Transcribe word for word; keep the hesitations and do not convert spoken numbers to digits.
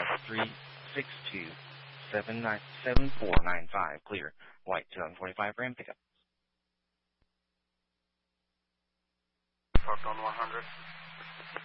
that's three six two, seven nine seven four nine five. Clear. White two forty-five Ram pickup. Parked on one hundred.